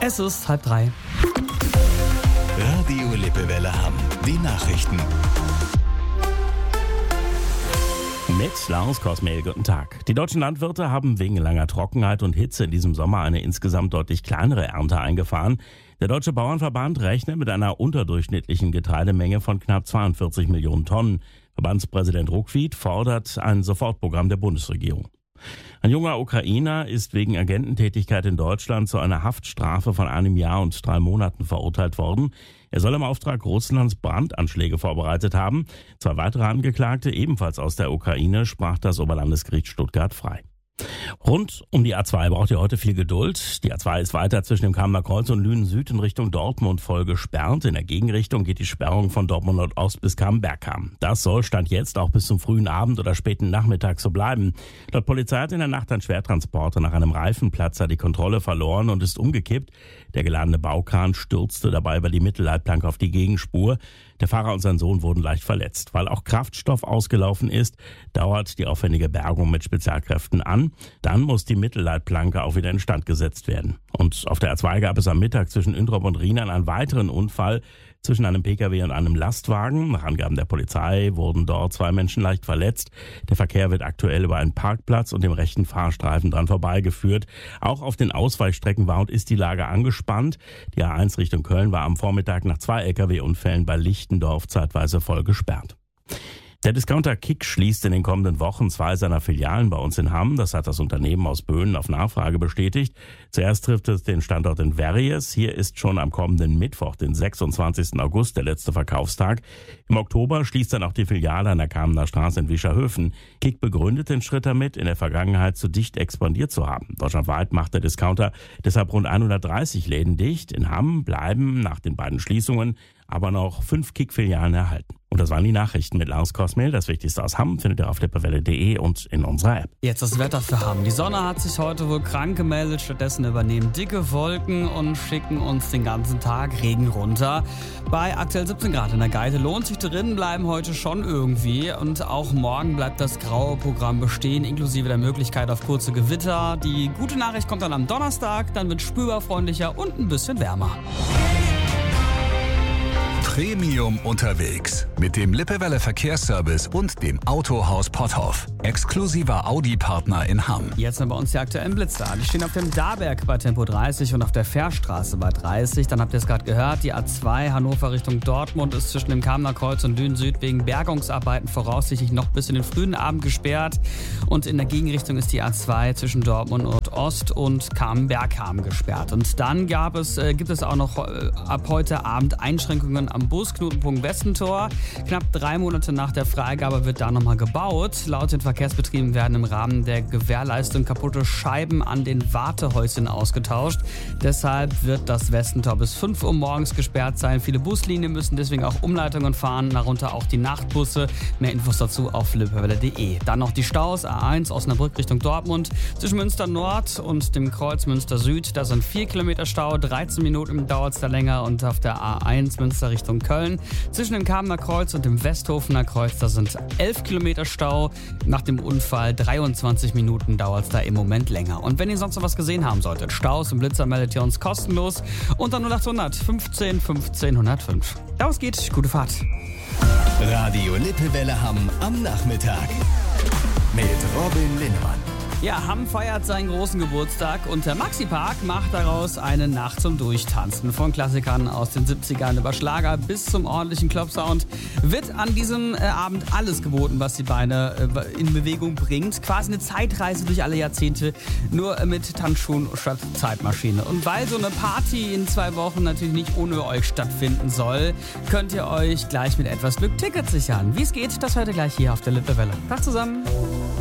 Es ist 2:30. Radio Lippewelle Hamm. Die Nachrichten. Mit Lars Kosmehl, guten Tag. Die deutschen Landwirte haben wegen langer Trockenheit und Hitze in diesem Sommer eine insgesamt deutlich kleinere Ernte eingefahren. Der Deutsche Bauernverband rechnet mit einer unterdurchschnittlichen Getreidemenge von knapp 42 Millionen Tonnen. Verbandspräsident Ruckwied fordert ein Sofortprogramm der Bundesregierung. Ein junger Ukrainer ist wegen Agententätigkeit in Deutschland zu einer Haftstrafe von 1 Jahr und 3 Monaten verurteilt worden. Er soll im Auftrag Russlands Brandanschläge vorbereitet haben. 2 weitere Angeklagte, ebenfalls aus der Ukraine, sprach das Oberlandesgericht Stuttgart frei. Rund um die A2 braucht ihr heute viel Geduld. Die A2 ist weiter zwischen dem Kamener Kreuz und Lünen Süd in Richtung Dortmund voll gesperrt. In der Gegenrichtung geht die Sperrung von Dortmund Nordost bis Kamm-Bergkamm. Das soll Stand jetzt auch bis zum frühen Abend oder späten Nachmittag so bleiben. Laut Polizei hat in der Nacht ein Schwertransporter nach einem Reifenplatzer die Kontrolle verloren und ist umgekippt. Der geladene Baukran stürzte dabei über die Mittelleitplanke auf die Gegenspur. Der Fahrer und sein Sohn wurden leicht verletzt. Weil auch Kraftstoff ausgelaufen ist, dauert die aufwendige Bergung mit Spezialkräften an. Dann muss die Mittelleitplanke auch wieder instand gesetzt werden. Und auf der A2 gab es am Mittag zwischen Üntrop und Rheinland einen weiteren Unfall zwischen einem Pkw und einem Lastwagen. Nach Angaben der Polizei wurden dort 2 Menschen leicht verletzt. Der Verkehr wird aktuell über einen Parkplatz und dem rechten Fahrstreifen dran vorbeigeführt. Auch auf den Ausweichstrecken war und ist die Lage angespannt. Die A1 Richtung Köln war am Vormittag nach 2 Lkw-Unfällen bei Lichtendorf zeitweise voll gesperrt. Der Discounter Kick schließt in den kommenden Wochen 2 seiner Filialen bei uns in Hamm. Das hat das Unternehmen aus Böhnen auf Nachfrage bestätigt. Zuerst trifft es den Standort in Verries. Hier ist schon am kommenden Mittwoch, den 26. August, der letzte Verkaufstag. Im Oktober schließt dann auch die Filiale an der Kamener Straße in Wischerhöfen. Kick begründet den Schritt damit, in der Vergangenheit zu dicht expandiert zu haben. Deutschlandweit macht der Discounter deshalb rund 130 Läden dicht. In Hamm bleiben nach den beiden Schließungen aber noch 5 Kick-Filialen erhalten. Und das waren die Nachrichten mit Lars Kosmehl. Das Wichtigste aus Hamm findet ihr auf lippewelle.de und in unserer App. Jetzt das Wetter für Hamm. Die Sonne hat sich heute wohl krank gemeldet. Stattdessen übernehmen dicke Wolken und schicken uns den ganzen Tag Regen runter. Bei aktuell 17 Grad in der Geite lohnt sich drinnen bleiben heute schon irgendwie. Und auch morgen bleibt das graue Programm bestehen, inklusive der Möglichkeit auf kurze Gewitter. Die gute Nachricht kommt dann am Donnerstag. Dann wird spürbar freundlicher und ein bisschen wärmer. Premium unterwegs mit dem Lippewelle Verkehrsservice und dem Autohaus Potthoff. Exklusiver Audi-Partner in Hamm. Jetzt sind bei uns die aktuellen Blitzer. Die stehen auf dem Dahlberg bei Tempo 30 und auf der Fährstraße bei 30. Dann habt ihr es gerade gehört, die A2 Hannover Richtung Dortmund ist zwischen dem Kamener Kreuz und Lünen Süd wegen Bergungsarbeiten voraussichtlich noch bis in den frühen Abend gesperrt. Und in der Gegenrichtung ist die A2 zwischen Dortmund Ost und Kamm-Bergkamm gesperrt. Und dann gibt es auch noch ab heute Abend Einschränkungen am Busknotenpunkt Westentor. Knapp 3 Monate nach der Freigabe wird da nochmal gebaut. Laut den Verkehrsbetrieben werden im Rahmen der Gewährleistung kaputte Scheiben an den Wartehäuschen ausgetauscht. Deshalb wird das Westentor bis 5 Uhr morgens gesperrt sein. Viele Buslinien müssen deswegen auch Umleitungen fahren, darunter auch die Nachtbusse. Mehr Infos dazu auf lippewelle.de. Dann noch die Staus, A1 Osnabrück Richtung Dortmund. Zwischen Münster Nord und dem Kreuz Münster Süd, da sind 4 Kilometer Stau, 13 Minuten dauert es da länger. Und auf der A1 Münster Richtung Köln, zwischen dem Kamener Kreuz und dem Westhofener Kreuz, da sind 11 Kilometer Stau. Nach dem Unfall 23 Minuten dauert es da im Moment länger. Und wenn ihr sonst noch was gesehen haben solltet, Staus und Blitzer meldet ihr uns kostenlos unter 0800 15 15 105. Los geht's, gute Fahrt. Radio Lippewelle Hamm am Nachmittag mit Robin Linnemann. Ja, Hamm feiert seinen großen Geburtstag und der Maxi-Park macht daraus eine Nacht zum Durchtanzen. Von Klassikern aus den 70ern über Schlager bis zum ordentlichen Clubsound wird an diesem Abend alles geboten, was die Beine in Bewegung bringt. Quasi eine Zeitreise durch alle Jahrzehnte, nur mit Tanzschuhen statt Zeitmaschine. Und weil so eine Party in 2 Wochen natürlich nicht ohne euch stattfinden soll, könnt ihr euch gleich mit etwas Glück Tickets sichern. Wie es geht, das hört ihr gleich hier auf der Lippewelle. Tag zusammen!